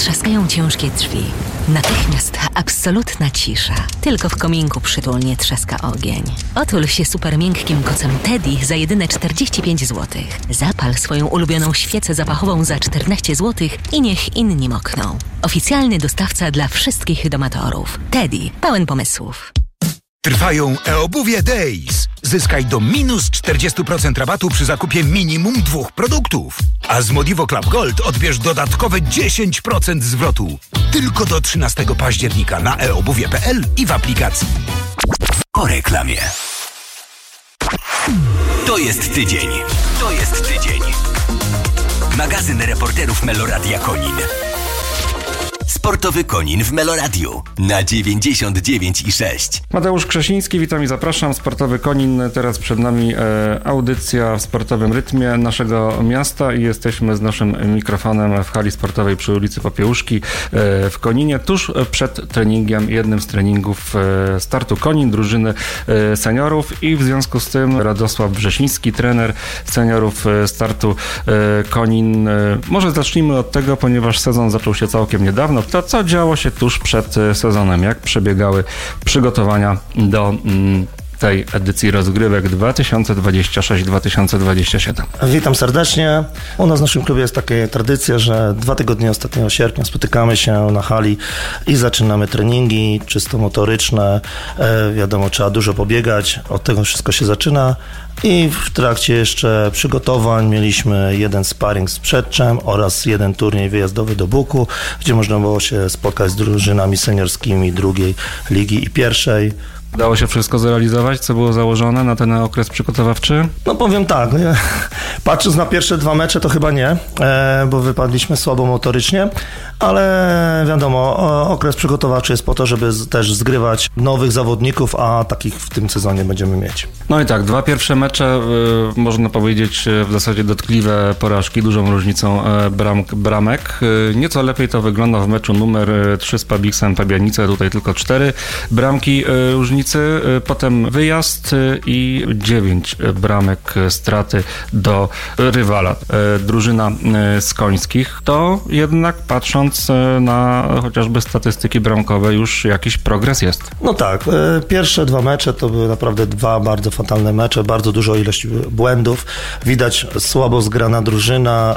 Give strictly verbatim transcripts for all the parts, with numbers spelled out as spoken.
trzaskają ciężkie drzwi. Natychmiast absolutna cisza. Tylko w kominku przytulnie trzaska ogień. Otul się super miękkim kocem Teddy za jedyne czterdzieści pięć złotych. Zapal swoją ulubioną świecę zapachową za czternaście złotych i niech inni mokną. Oficjalny dostawca dla wszystkich domatorów. Teddy, pełen pomysłów. Trwają e-obuwie Days. Zyskaj do minus czterdzieści procent rabatu przy zakupie minimum dwóch produktów. A z Modivo Club Gold odbierz dodatkowe dziesięć procent zwrotu. Tylko do trzynastego października na e obuwie kropka p l i w aplikacji. Po reklamie. To jest tydzień. To jest tydzień. Magazyn reporterów Meloradia Konin. Sportowy Konin w Meloradiu na dziewięćdziesiąt dziewięć i sześć. Mateusz Krzesiński, witam i zapraszam. Sportowy Konin, teraz przed nami e, audycja w sportowym rytmie naszego miasta i jesteśmy z naszym mikrofonem w hali sportowej przy ulicy Popiełuszki e, w Koninie, tuż przed treningiem, jednym z treningów e, startu Konin, drużyny e, seniorów i w związku z tym Radosław Wrzesiński, trener seniorów e, startu e, Konin. E, może zacznijmy od tego, ponieważ sezon zaczął się całkiem niedawno. To co działo się tuż przed sezonem? Jak przebiegały przygotowania do mm, tej edycji rozgrywek dwa tysiące dwadzieścia sześć dwa tysiące dwadzieścia siedem? Witam serdecznie. U nas w naszym klubie jest taka tradycja, że dwa tygodnie ostatniego sierpnia spotykamy się na hali i zaczynamy treningi czysto motoryczne. E, wiadomo, trzeba dużo pobiegać, od tego wszystko się zaczyna. I w trakcie jeszcze przygotowań mieliśmy jeden sparring z Przedczem oraz jeden turniej wyjazdowy do Buku, gdzie można było się spotkać z drużynami seniorskimi drugiej ligi i pierwszej. Udało się wszystko zrealizować, co było założone na ten okres przygotowawczy? No powiem tak, nie? Patrząc na pierwsze dwa mecze to chyba nie, e, bo wypadliśmy słabo motorycznie, ale wiadomo, okres przygotowawczy jest po to, żeby z, też zgrywać nowych zawodników, a takich w tym sezonie będziemy mieć. No i tak, dwa pierwsze mecze, y, można powiedzieć w zasadzie dotkliwe porażki, dużą różnicą y, bram, bramek. Y, nieco lepiej to wygląda w meczu numer trzy z Pabiksem Pabianice, tutaj tylko cztery bramki y, różnicy. Potem wyjazd i dziewięć bramek straty do rywala. Drużyna z Końskich. To jednak patrząc na chociażby statystyki bramkowe już jakiś progres jest. No tak, pierwsze dwa mecze to były naprawdę dwa bardzo fatalne mecze, bardzo dużo ilość błędów. Widać słabo zgrana drużyna,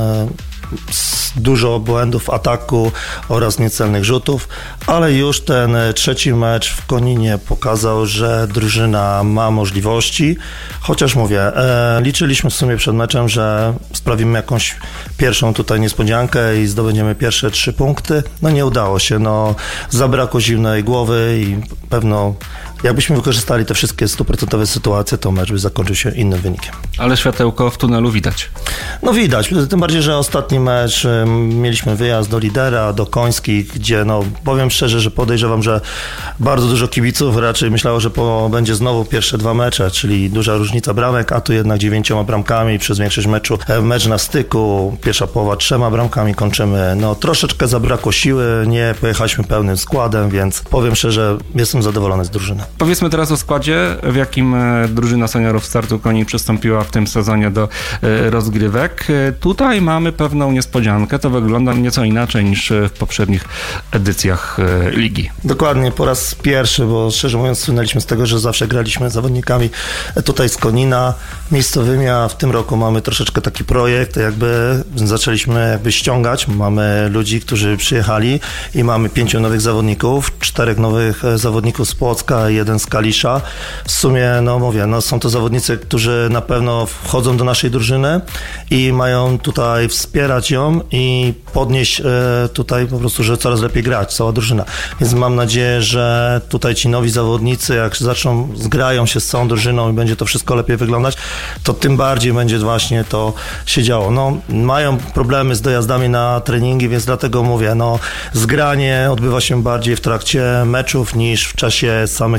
dużo błędów w ataku oraz niecelnych rzutów, ale już ten trzeci mecz w Koninie pokazał, że drużyna ma możliwości, chociaż mówię, e, liczyliśmy w sumie przed meczem, że sprawimy jakąś pierwszą tutaj niespodziankę i zdobędziemy pierwsze trzy punkty. No nie udało się, no zabrakło zimnej głowy i pewno jakbyśmy wykorzystali te wszystkie stuprocentowe sytuacje, to mecz by zakończył się innym wynikiem. Ale światełko w tunelu widać. No widać, tym bardziej, że ostatni mecz mieliśmy wyjazd do lidera, do Końskich, gdzie no powiem szczerze, że podejrzewam, że bardzo dużo kibiców raczej myślało, że po, będzie znowu pierwsze dwa mecze, czyli duża różnica bramek, a tu jednak dziewięcioma bramkami przez większość meczu. Mecz na styku, pierwsza połowa trzema bramkami kończymy. No troszeczkę zabrakło siły, nie pojechaliśmy pełnym składem, więc powiem szczerze, jestem zadowolony z drużyny. Powiedzmy teraz o składzie, w jakim drużyna seniorów startu Konin przystąpiła w tym sezonie do rozgrywek. Tutaj mamy pewną niespodziankę, to wygląda nieco inaczej niż w poprzednich edycjach ligi. Dokładnie, po raz pierwszy, bo szczerze mówiąc słynęliśmy z tego, że zawsze graliśmy z zawodnikami tutaj z Konina miejscowymi, a w tym roku mamy troszeczkę taki projekt, jakby zaczęliśmy jakby ściągać, mamy ludzi, którzy przyjechali i mamy pięciu nowych zawodników, czterech nowych zawodników z Płocka, jeden z Kalisza. W sumie, no mówię, no są to zawodnicy, którzy na pewno wchodzą do naszej drużyny i mają tutaj wspierać ją i podnieść e, tutaj po prostu, że coraz lepiej grać, cała drużyna. Więc mam nadzieję, że tutaj ci nowi zawodnicy, jak zaczną, zgrają się z całą drużyną i będzie to wszystko lepiej wyglądać, to tym bardziej będzie właśnie to się działo. No, mają problemy z dojazdami na treningi, więc dlatego mówię, no zgranie odbywa się bardziej w trakcie meczów niż w czasie samych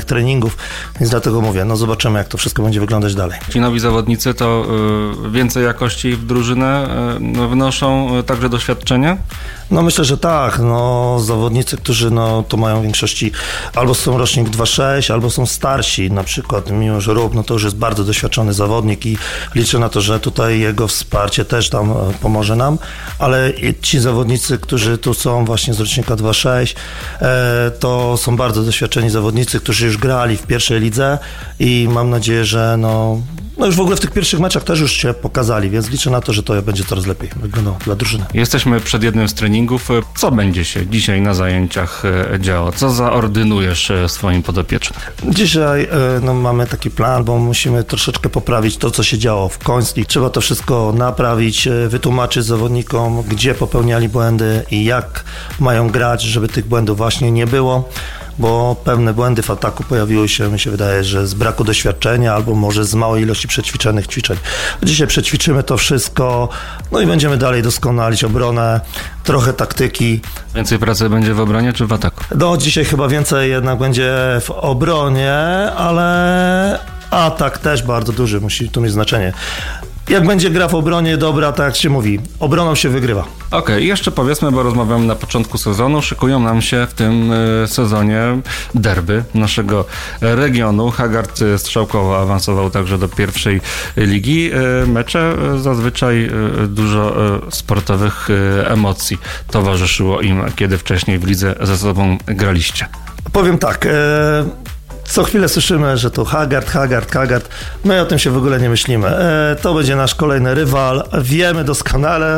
normalnych treningów, więc dlatego mówię, no zobaczymy, jak to wszystko będzie wyglądać dalej. Ci nowi zawodnicy to y, więcej jakości w drużynę y, wnoszą, y, także doświadczenie? No myślę, że tak, no zawodnicy, którzy no to mają w większości albo są rocznik dwa sześć, albo są starsi, na przykład Miłosz Rób, no to już jest bardzo doświadczony zawodnik i liczę na to, że tutaj jego wsparcie też tam pomoże nam, ale ci zawodnicy, którzy tu są właśnie z rocznika dwa sześć, e, to są bardzo doświadczeni zawodnicy, którzy już grali w pierwszej lidze i mam nadzieję, że no No już w ogóle w tych pierwszych meczach też już się pokazali, więc liczę na to, że to będzie coraz lepiej wyglądało dla drużyny. Jesteśmy przed jednym z treningów. Co będzie się dzisiaj na zajęciach działo? Co zaordynujesz swoim podopiecznym? Dzisiaj no, mamy taki plan, bo musimy troszeczkę poprawić to, co się działo w Końskich. Trzeba to wszystko naprawić, wytłumaczyć zawodnikom, gdzie popełniali błędy i jak mają grać, żeby tych błędów właśnie nie było. Bo pewne błędy w ataku pojawiły się, mi się wydaje, że z braku doświadczenia albo może z małej ilości przećwiczonych ćwiczeń. Dzisiaj przećwiczymy to wszystko, no i będziemy dalej doskonalić obronę, trochę taktyki. Więcej pracy będzie w obronie czy w ataku? No dzisiaj chyba więcej jednak będzie w obronie, ale atak też bardzo duży, musi tu mieć znaczenie. Jak będzie gra w obronie dobra, tak jak się mówi, obroną się wygrywa. Okej, okay, jeszcze powiedzmy, bo rozmawiamy na początku sezonu, szykują nam się w tym y, sezonie derby naszego regionu. Hagard Strzałkowo awansował także do pierwszej ligi. Y, mecze y, zazwyczaj y, dużo y, sportowych y, emocji towarzyszyło im, kiedy wcześniej w lidze ze sobą graliście. Powiem tak, y- co chwilę słyszymy, że to Hagard, Hagard, Hagard. My o tym się w ogóle nie myślimy. E, to będzie nasz kolejny rywal. Wiemy doskonale,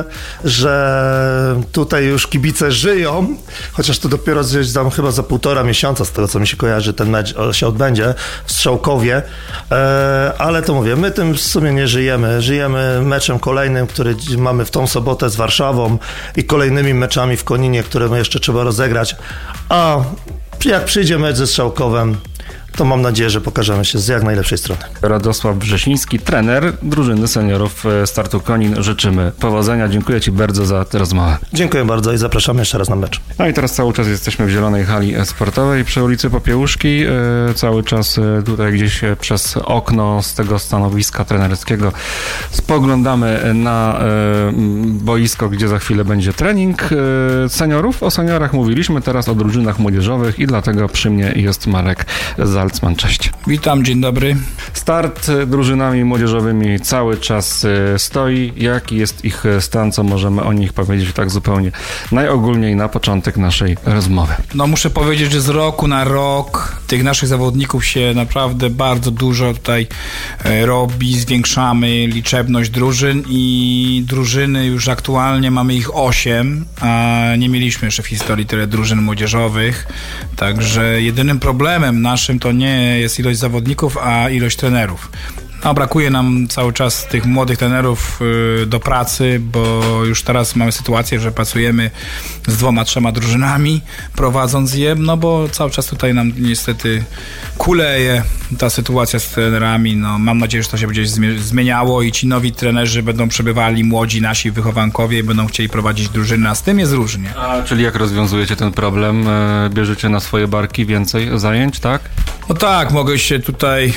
że tutaj już kibice żyją, chociaż to dopiero gdzieś tam chyba za półtora miesiąca, z tego co mi się kojarzy, ten mecz się odbędzie w Strzałkowie. E, ale to mówię, my tym w sumie nie żyjemy. Żyjemy meczem kolejnym, który mamy w tą sobotę z Warszawą i kolejnymi meczami w Koninie, które jeszcze trzeba rozegrać. A jak przyjdzie mecz ze Strzałkowem, to mam nadzieję, że pokażemy się z jak najlepszej strony. Radosław Wrzesiński, trener drużyny seniorów Startu Konin. Życzymy powodzenia. Dziękuję Ci bardzo za tę rozmowę. Dziękuję bardzo i zapraszamy jeszcze raz na mecz. No i teraz cały czas jesteśmy w Zielonej Hali Sportowej przy ulicy Popiełuszki. Cały czas tutaj gdzieś przez okno z tego stanowiska trenerskiego spoglądamy na boisko, gdzie za chwilę będzie trening seniorów. O seniorach mówiliśmy, teraz o drużynach młodzieżowych i dlatego przy mnie jest Marek Zalcman. Cześć. Witam, dzień dobry. Start drużynami młodzieżowymi cały czas stoi. Jaki jest ich stan? Co możemy o nich powiedzieć tak zupełnie najogólniej na początek naszej rozmowy? No muszę powiedzieć, że z roku na rok tych naszych zawodników się naprawdę bardzo dużo tutaj robi. Zwiększamy liczebność drużyn i drużyny już aktualnie mamy ich osiem, a nie mieliśmy jeszcze w historii tyle drużyn młodzieżowych. Także jedynym problemem naszym to nie jest ilość zawodników, a ilość trenerów. No, brakuje nam cały czas tych młodych trenerów y, do pracy, bo już teraz mamy sytuację, że pracujemy z dwoma, trzema drużynami, prowadząc je, no bo cały czas tutaj nam niestety kuleje ta sytuacja z trenerami. No, mam nadzieję, że to się będzie zmieniało i ci nowi trenerzy będą przybywali, młodzi nasi wychowankowie i będą chcieli prowadzić drużyny, a z tym jest różnie. A, czyli jak rozwiązujecie ten problem? Bierzecie na swoje barki więcej zajęć, tak? No tak, mogę się tutaj...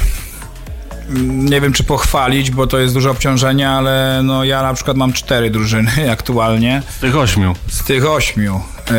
Nie wiem, czy pochwalić, bo to jest duże obciążenie, ale no ja na przykład mam cztery drużyny aktualnie. Z tych ośmiu. Z tych ośmiu. Yy,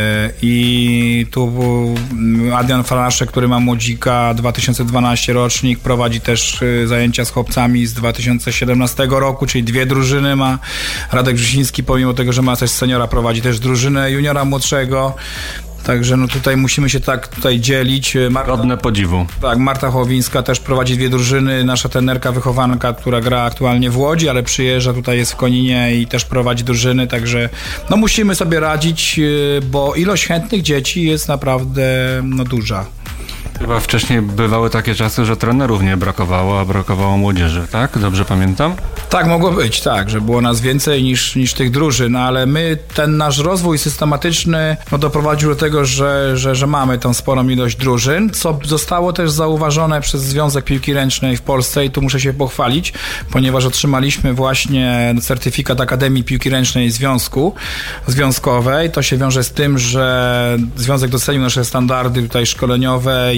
I tu Adrian Falaszek, który ma młodzika, dwa tysiące dwunasty rocznik, prowadzi też zajęcia z chłopcami z dwa tysiące siedemnastego roku, czyli dwie drużyny ma. Radek Wrzesiński, pomimo tego, że ma też seniora, prowadzi też drużynę juniora młodszego. Także no tutaj musimy się tak tutaj dzielić. Marta, godne podziwu. Tak, Marta Chowińska też prowadzi dwie drużyny, nasza trenerka wychowanka, która gra aktualnie w Łodzi, ale przyjeżdża, tutaj jest w Koninie i też prowadzi drużyny, także no musimy sobie radzić, bo ilość chętnych dzieci jest naprawdę no duża. Chyba wcześniej bywały takie czasy, że trenerów nie brakowało, a brakowało młodzieży, tak? Dobrze pamiętam? Tak, mogło być, tak, że było nas więcej niż, niż tych drużyn, ale my, ten nasz rozwój systematyczny no, doprowadził do tego, że, że, że mamy tą sporą ilość drużyn, co zostało też zauważone przez Związek Piłki Ręcznej w Polsce i tu muszę się pochwalić, ponieważ otrzymaliśmy właśnie certyfikat Akademii Piłki Ręcznej Związku Związkowej. To się wiąże z tym, że Związek docenił nasze standardy tutaj szkoleniowe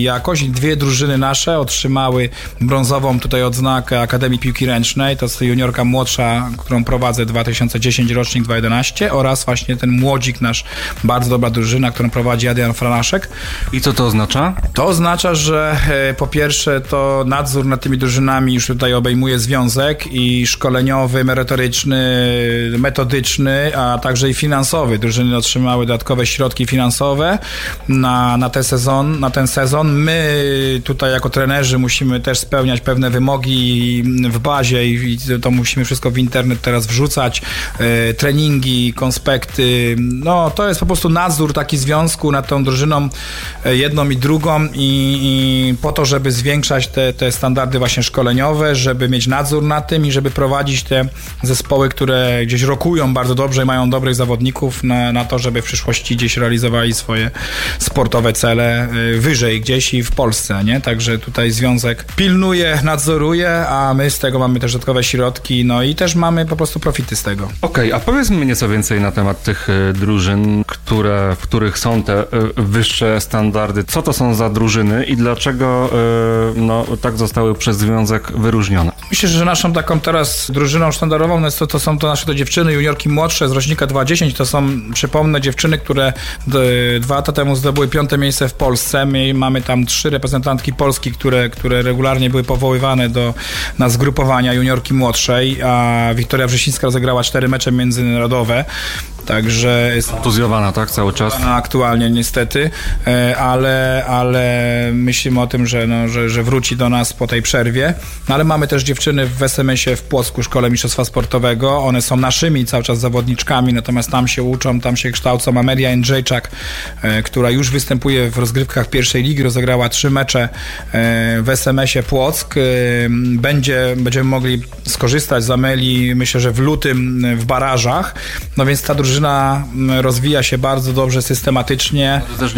jakość i dwie drużyny nasze otrzymały brązową tutaj odznakę Akademii Piłki Ręcznej. To jest juniorka młodsza, którą prowadzę dwa tysiące dziesiąty rocznik dwa tysiące jedenasty oraz właśnie ten młodzik nasz, bardzo dobra drużyna, którą prowadzi Adrian Franaszek. I co to oznacza? To oznacza, że e, po pierwsze to nadzór nad tymi drużynami już tutaj obejmuje związek i szkoleniowy, merytoryczny, metodyczny, a także i finansowy. Drużyny otrzymały dodatkowe środki finansowe na, na, ten sezon, na ten sezon. My tutaj jako trenerzy musimy też spełniać pewne wymogi w bazie i, i to musimy wszystko w internet teraz wrzucać. E, treningi, konspekty. No to jest po prostu nadzór taki związku nad tą drużyną e, jedną i drugą i, i po to, żeby zwiększać te, te standardy właśnie szkoleniowe, żeby mieć nadzór nad tym i żeby prowadzić te zespoły, które gdzieś rokują bardzo dobrze i mają dobrych zawodników na, na to, żeby w przyszłości gdzieś realizowali swoje sportowe cele y, wyżej gdzieś i w Polsce, nie? Także tutaj związek pilnuje, nadzoruje, a my z tego mamy też dodatkowe środki, no i też mamy po prostu profity z tego. Okej, okay, a powiedz mi nieco więcej na temat tych y, drużyn, które, w których są te y, wyższe standardy. Co to są za drużyny i dlaczego y, no, tak zostały przez związek wyróżnione? Myślę, że naszą taką teraz drużyną sztandarową no to, to są to nasze to dziewczyny, juniorki młodsze z rocznika dwa tysiące dziesiąty. To są, przypomnę, dziewczyny, które d, dwa lata temu zdobyły piąte miejsce w Polsce. My mamy tam trzy reprezentantki Polski, które, które regularnie były powoływane do, na zgrupowania juniorki młodszej, a Wiktoria Wrzesińska rozegrała cztery mecze międzynarodowe. Także jest kontuzjowana, tak, cały czas? Aktualnie niestety, ale, ale myślimy o tym, że, no, że, że wróci do nas po tej przerwie. No, ale mamy też dziewczyny w S M S-ie w Płocku, Szkole Mistrzostwa Sportowego. One są naszymi cały czas zawodniczkami, natomiast tam się uczą, tam się kształcą. Amelia Jędrzejczak, która już występuje w rozgrywkach pierwszej ligi, rozegrała trzy mecze w S M S-ie Płock. Będzie, będziemy mogli skorzystać z Amelii, myślę, że w lutym w barażach. No więc ta drużyna rozwija się bardzo dobrze, systematycznie.